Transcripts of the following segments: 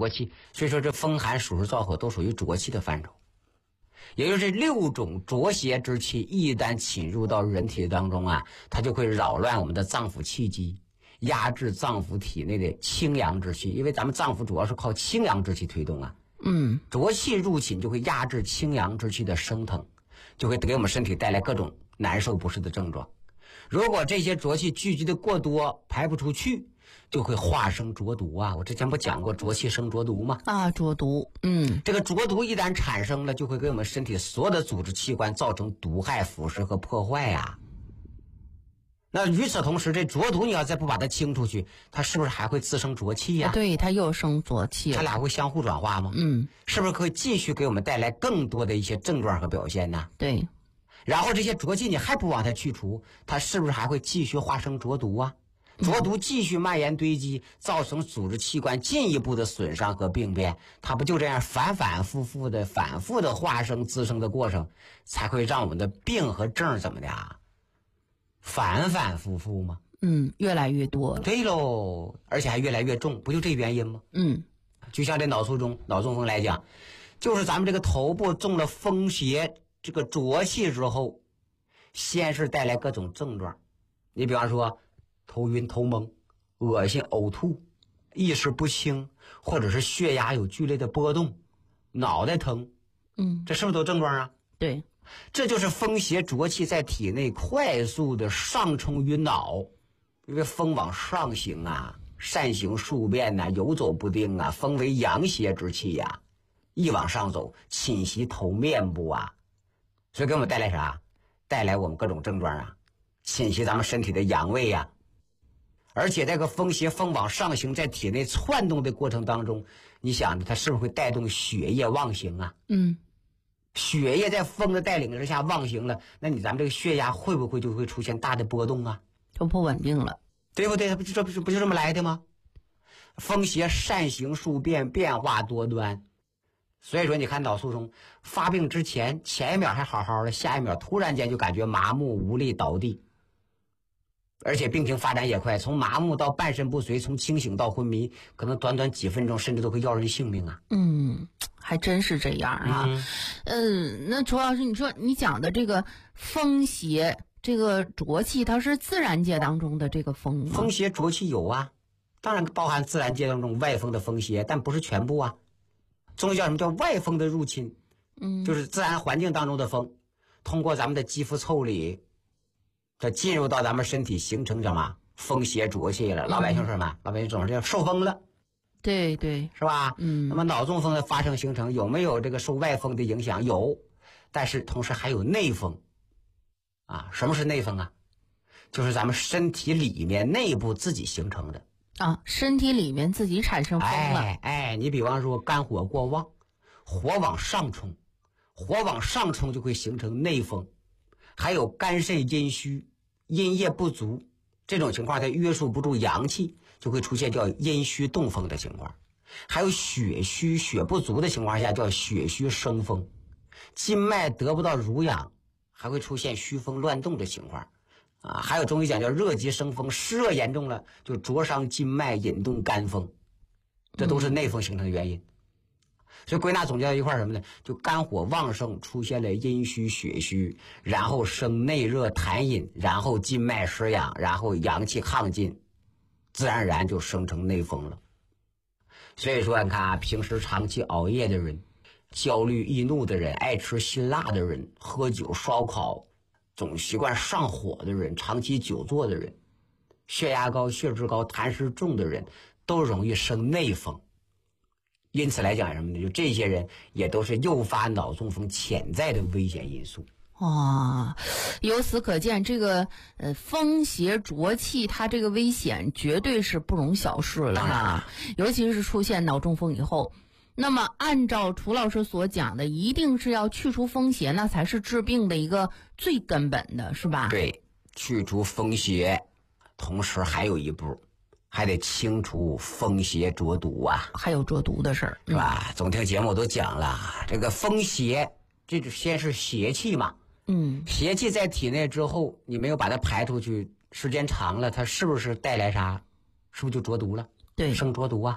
浊气，所以说这风寒暑湿燥火都属于浊气的范畴。也就是6种浊邪之气一旦侵入到人体当中啊，它就会扰乱我们的脏腑气机，压制脏腑体内的清阳之气，因为咱们脏腑主要是靠清阳之气推动啊。浊气入侵就会压制清阳之气的升腾，就会给我们身体带来各种难受不适的症状。如果这些浊气聚集的过多，排不出去，就会化生浊毒啊。我之前不讲过浊气生浊毒吗？ 浊毒。 这个浊毒一旦产生了，就会给我们身体所有的组织器官造成毒害、腐蚀和破坏啊。那与此同时，这浊毒你要再不把它清出去，它是不是还会滋生浊气呀？ 对，它又生浊气了。 它俩会相互转化吗？是不是可以继续给我们带来更多的一些症状和表现呢？ 对。 然后这些浊气你还不往它去除，它是不是还会继续化生浊毒啊？浊毒继续蔓延堆积，造成组织器官进一步的损伤和病变，它不就这样反复的化生滋生的过程，才会让我们的病和症怎么的啊？反复吗？ 越来越多了。 对喽，而且还越来越重，不就这原因吗？就像这脑中风来讲，就是咱们这个头部中了风邪这个浊气之后，先是带来各种症状，你比方说头晕头蒙、恶心呕吐、意识不清，或者是血压有剧烈的波动、脑袋疼，这是不是都症状啊？ 对， 这就是风邪浊气在体内快速的上冲于脑，因为风往上行啊，善行数变啊，游走不定啊，风为阳邪之气呀，一往上走侵袭头面部啊，所以给我们带来啥？带来我们各种症状啊，侵袭咱们身体的阳位啊。而且这个风邪风往上行，在体内窜动的过程当中，你想它是不是会带动血液妄行啊？血液在风的带领之下妄行了，那咱们这个血压会不会就会出现大的波动啊？ 就不稳定了， 对不对？这不就这么来的吗？风邪善行数变，变化多端。所以说你看脑卒中发病之前一秒还好好的，下一秒突然间就感觉麻木无力倒地，而且病情发展也快，从麻木到半身不遂，从清醒到昏迷，可能短短几分钟甚至都会要人性命啊。 还真是这样啊。那主要是你说你讲的这个风邪这个浊气，它是自然界当中的这个风吗？ 风邪浊气有啊，当然包含自然界当中外风的风邪，但不是全部啊。中医叫什么叫外风的入侵？就是自然环境当中的风，通过咱们的肌肤腠理，它进入到咱们身体，形成什么风邪浊气了。老百姓说什么？老百姓总是叫受风了。 对对， 是吧？那么脑中风的发生形成有没有这个受外风的影响？有，但是同时还有内风啊。什么是内风啊？就是咱们身体里面内部自己形成的啊，身体里面自己产生风了。 你比方说肝火过旺，火往上冲，就会形成内风。还有肝肾阴虚，阴液不足，这种情况它约束不住阳气，就会出现叫阴虚动风的情况。还有血虚血不足的情况下叫血虚生风，筋脉得不到濡养，还会出现虚风乱动的情况啊。还有中医讲叫热极生风，湿热严重了就灼伤筋脉，引动肝风，这都是内风形成的原因。所以归纳总结到一块什么呢？就肝火旺盛，出现了阴虚血虚，然后生内热痰饮，然后筋脉失养，然后阳气亢进，自然而然就生成内风了。所以说你看啊，平时长期熬夜的人，焦虑易怒的人，爱吃辛辣的人，喝酒烧烤总习惯上火的人，长期久坐的人，血压高血脂高痰湿重的人，都容易生内风。因此来讲什么呢？就这些人也都是诱发脑中风潜在的危险因素。 由此可见，这个风邪浊气，它这个危险绝对是不容小视了啊！尤其是出现脑中风以后，那么按照楚老师所讲的，一定是要去除风邪，那才是治病的一个最根本的，是吧？ 对，去除风邪，同时还有一步，还得清除风邪浊毒啊！ 还有浊毒的事儿， 是吧？总听节目都讲了，这个风邪，这先是邪气嘛。邪气在体内之后，你没有把它排出去，时间长了，它是不是带来啥？是不是就浊毒了？ 对， 生浊毒啊。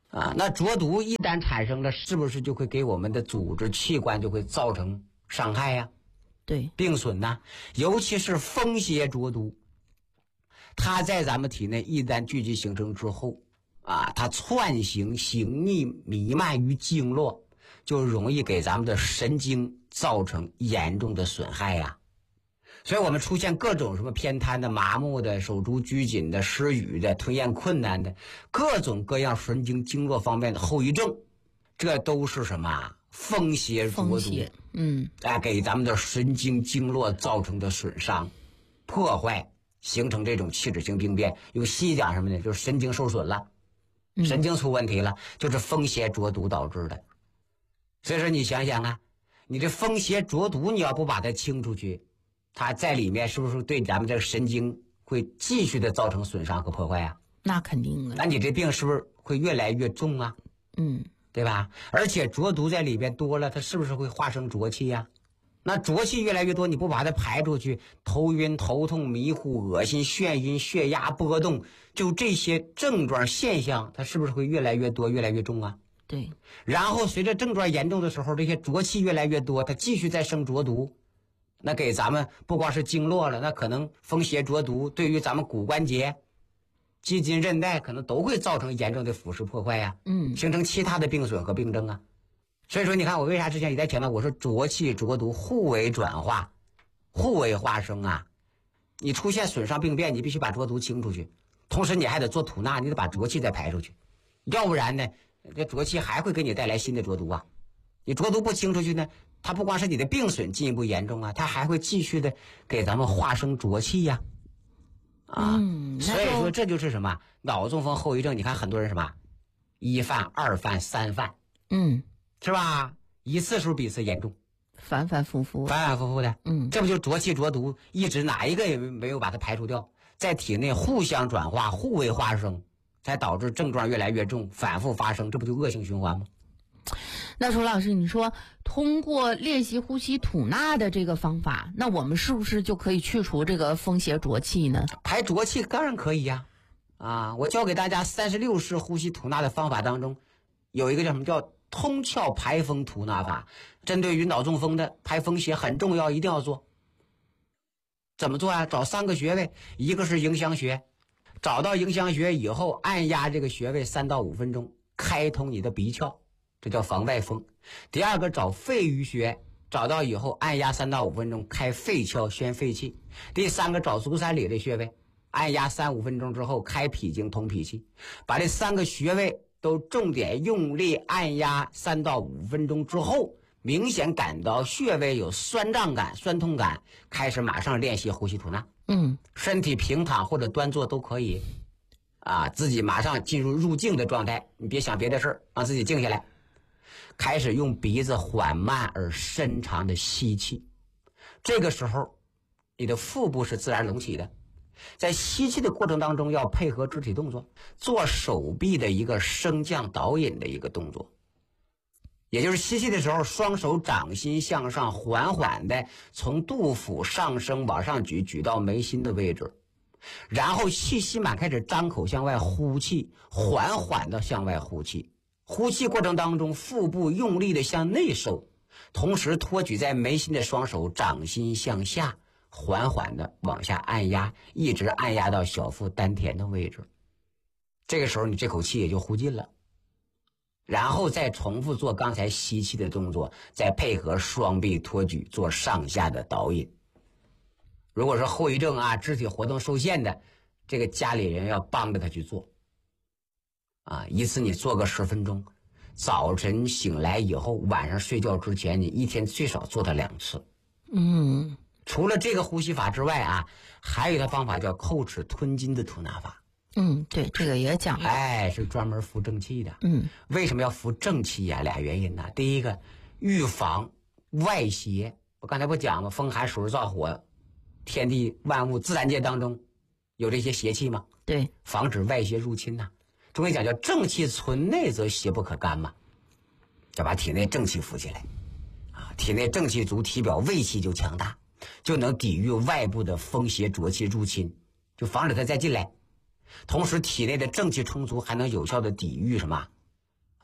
那浊毒一旦产生了，是不是就会给我们的组织器官就会造成伤害呀？ 对， 病损呐，尤其是风邪浊毒，它在咱们体内一旦聚集形成之后它窜行行逆弥漫于经络，就容易给咱们的神经造成严重的损害呀。所以我们出现各种什么偏瘫的、麻木的、手足拘谨的、失语的、吞咽困难的，各种各样神经经络方面的后遗症，这都是什么？风邪浊毒，给咱们的神经经络造成的损伤、破坏，形成这种器质性病变。用西医讲什么呢？就是神经受损了，神经出问题了，就是风邪浊毒导致的。所以说你想想你这风邪浊毒你要不把它清出去，它在里面是不是对咱们这个神经会继续的造成损伤和破坏啊？ 那肯定的。 那你这病是不是会越来越重啊？对吧？而且浊毒在里边多了，它是不是会化生浊气呀？那浊气越来越多，你不把它排出去，头晕、头痛、迷糊、恶心、眩晕、血压波动，就这些症状现象，它是不是会越来越多、越来越重啊？ 对。 然后随着症状严重的时候，这些浊气越来越多，它继续在生浊毒，那给咱们不光是经络了，那可能风邪浊毒对于咱们骨关节、肌筋韧带可能都会造成严重的腐蚀破坏呀，形成其他的病损和病症啊。所以说你看我为啥之前也在强调，我说浊气浊毒互为转化、互为化生你出现损伤病变，你必须把浊毒清出去，同时你还得做吐纳，你得把浊气再排出去，要不然呢这浊气还会给你带来新的浊毒你浊毒不清出去呢，它不光是你的病损进一步严重它还会继续的给咱们化生浊气呀。所以说这就是什么脑中风后遗症。你看很多人什么1犯、2犯、3犯，是吧？一次是不是比一次严重？ 反反复复的，这不就浊气浊毒一直哪一个也没有把它排除掉，在体内互相转化、互为化生，才导致症状越来越重，反复发生，这不就恶性循环吗？ 那楚老师，你说通过练习呼吸吐纳的这个方法，那我们是不是就可以去除这个风邪浊气呢？ 排浊气当然可以呀。我教给大家36式呼吸吐纳的方法当中，有一个叫什么叫通窍排风吐纳法，针对于脑中风的排风邪很重要，一定要做。怎么做找3个穴位，一个是迎香穴，找到迎香穴以后，按压这个穴位3到5分钟，开通你的鼻窍，这叫防外风。第二个找肺俞穴，找到以后按压3到5分钟，开肺窍宣肺气。第三个找足三里的穴位，按压3-5分钟之后，开脾经通脾气。把这3个穴位都重点用力按压3到5分钟之后，明显感到穴位有酸胀感、酸痛感，开始马上练习呼吸吐纳。身体平躺或者端坐都可以自己马上进入入静的状态，你别想别的事儿，让自己静下来，开始用鼻子缓慢而深长的吸气。这个时候你的腹部是自然隆起的，在吸气的过程当中要配合肢体动作，做手臂的一个升降导引的一个动作，也就是吸气的时候，双手掌心向上，缓缓的从肚腹上升往上举，举到眉心的位置，然后气吸满开始张口向外呼气，缓缓的向外呼气。呼气过程当中，腹部用力的向内收，同时托举在眉心的双手掌心向下，缓缓的往下按压，一直按压到小腹丹田的位置。这个时候你这口气也就呼尽了，然后再重复做刚才吸气的动作，再配合双臂托举做上下的导引。如果是后遗症肢体活动受限的，这个家里人要帮着他去做一次你做个10分钟，早晨醒来以后，晚上睡觉之前，你一天最少做它2次。除了这个呼吸法之外还有一个方法叫叩齿吞金的吐纳法。 对，这个也讲了。 是专门扶正气的。为什么要扶正气呀？2原因呢。第一个，预防外邪。我刚才不讲吗？风寒暑热燥火，天地万物自然界当中有这些邪气吗？ 对， 防止外邪入侵呐。中医讲叫正气存内，则邪不可干嘛，要把体内正气扶起来体内正气足，体表胃气就强大，就能抵御外部的风邪浊气入侵，就防止它再进来。同时体内的正气充足，还能有效的抵御什么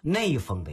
内风的